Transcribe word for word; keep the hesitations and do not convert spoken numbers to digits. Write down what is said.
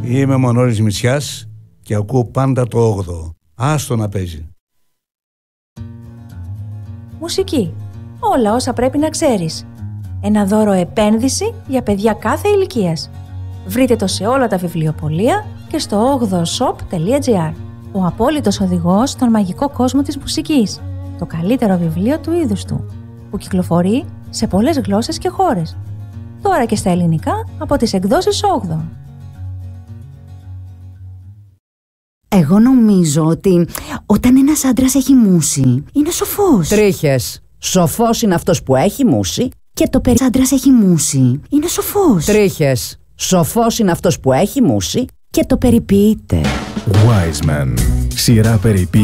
Είμαι ο Μανώλης Μητσιάς και ακούω πάντα το όγδοο. Άστο να παίζει. Μουσική. Όλα όσα πρέπει να ξέρεις. Ένα δώρο επένδυση για παιδιά κάθε ηλικίας. Βρείτε το σε όλα τα βιβλιοπωλεία και στο όγδοο shop τελεία τζι άρ. Ο απόλυτος οδηγός στον μαγικό κόσμο της μουσικής. Το καλύτερο βιβλίο του είδους του, που κυκλοφορεί σε πολλές γλώσσες και χώρες. Τώρα και στα ελληνικά από τις εκδόσεις όγδοο. Εγώ νομίζω ότι όταν ένας άντρας έχει μούσει, είναι σοφός. Τρίχες. Σοφός είναι αυτός που έχει μούσει. Και το περί άντρας έχει μούσει, είναι σοφός. Τρίχες. Σοφός είναι αυτός που έχει μούσει. Και το περιποιείται. Wiseman. Σειρά περιποίησης